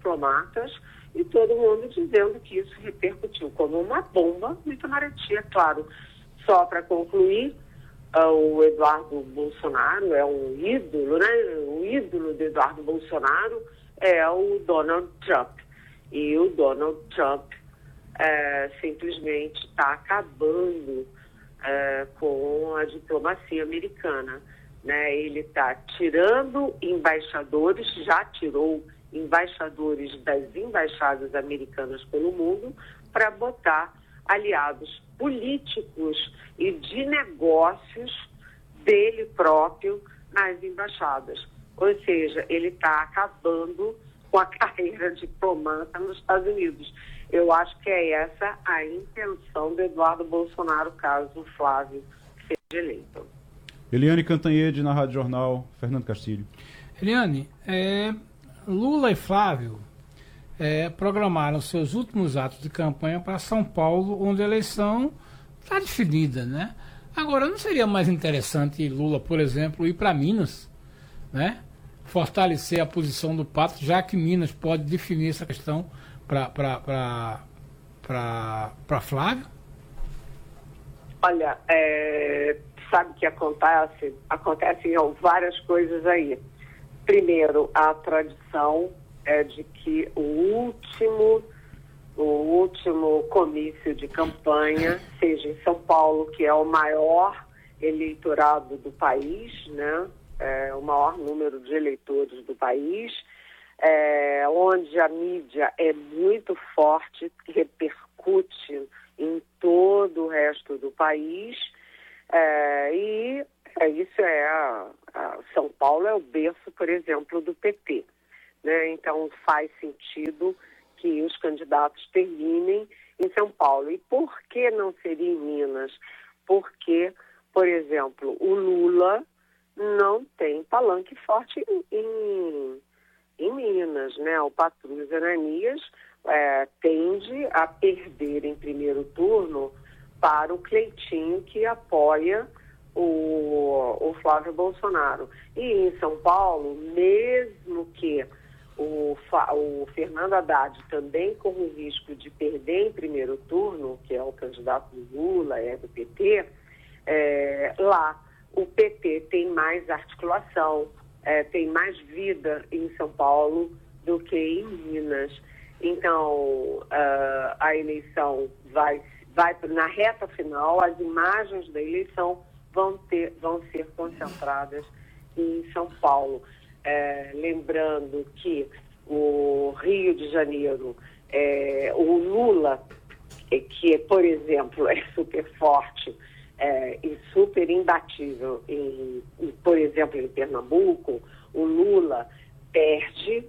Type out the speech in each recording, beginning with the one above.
diplomatas, e todo mundo dizendo que isso repercutiu como uma bomba no Itamaraty, é claro. Só para concluir, o Eduardo Bolsonaro é um ídolo, né? O ídolo de Eduardo Bolsonaro é o Donald Trump. E o Donald Trump simplesmente está acabando com a diplomacia americana, né? Ele está tirando embaixadores, já tirou embaixadores das embaixadas americanas pelo mundo para botar aliados políticos e de negócios dele próprio nas embaixadas. Ou seja, ele está acabando com a carreira diplomata nos Estados Unidos. Eu acho que é essa a intenção do Eduardo Bolsonaro, caso o Flávio seja eleito. Eliane Cantanhede, na Rádio Jornal, Fernando Castilho. Eliane, Lula e Flávio programaram seus últimos atos de campanha para São Paulo, onde a eleição está definida, né? Agora, não seria mais interessante Lula, por exemplo, ir para Minas, né? Fortalecer a posição do Pato, já que Minas pode definir essa questão para Flávio? Olha, sabe que acontecem várias coisas aí. Primeiro, a tradição é de que o último comício de campanha seja em São Paulo, que é o maior eleitorado do país, né? O maior número de eleitores do país, onde a mídia é muito forte, repercute em todo o resto do país, São Paulo é o berço, por exemplo, do PT, né? Então faz sentido que os candidatos terminem em São Paulo. E por que não seria em Minas? Porque, por exemplo, o Lula não tem palanque forte em Minas, né? O Patrus Ananias tende a perder em primeiro turno para o Cleitinho, que apoia o Flávio Bolsonaro. E em São Paulo, mesmo que o Fernando Haddad também corre o risco de perder em primeiro turno, que é o candidato do Lula, do PT, lá o PT tem mais articulação, tem mais vida em São Paulo do que em Minas. Então, a eleição vai na reta final, as imagens da eleição vão ser concentradas em São Paulo. Lembrando que o Rio de Janeiro, o Lula, que, por exemplo, é super forte e super imbatível, por exemplo, em Pernambuco, o Lula perde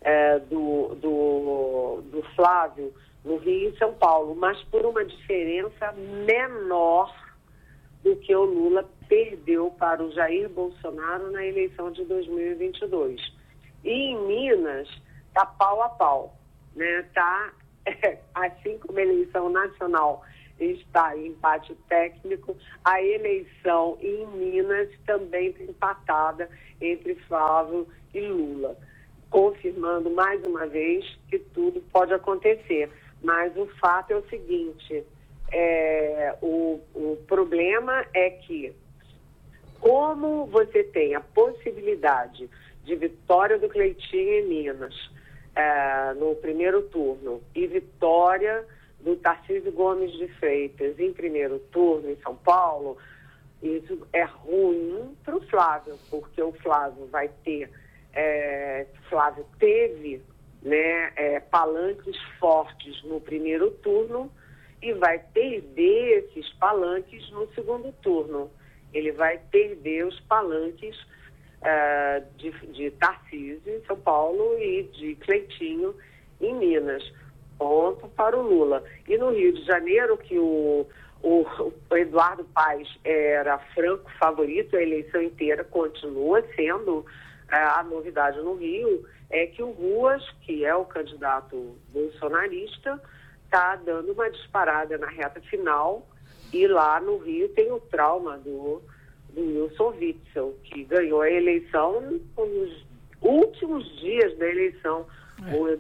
do Flávio no Rio e São Paulo, mas por uma diferença menor do que o Lula perdeu para o Jair Bolsonaro na eleição de 2022. E em Minas está pau a pau, né? Tá, assim como a eleição nacional está em empate técnico, a eleição em Minas também está empatada entre Flávio e Lula, confirmando mais uma vez que tudo pode acontecer. Mas o fato é o seguinte, o problema é que, como você tem a possibilidade de vitória do Cleitinho em Minas no primeiro turno e vitória do Tarcísio Gomes de Freitas em primeiro turno em São Paulo, isso é ruim para o Flávio, porque o Flávio vai ter, Flávio teve, né, palanques fortes no primeiro turno e vai perder esses palanques no segundo turno. Ele vai perder os palanques de Tarcísio em São Paulo e de Cleitinho em Minas. Ponto para o Lula. E no Rio de Janeiro, que o Eduardo Paes era franco favorito, a eleição inteira continua sendo a novidade no Rio, é que o Ruas, que é o candidato bolsonarista, está dando uma disparada na reta final, e lá no Rio tem o trauma do Wilson Witzel, que ganhou a eleição nos últimos dias da eleição.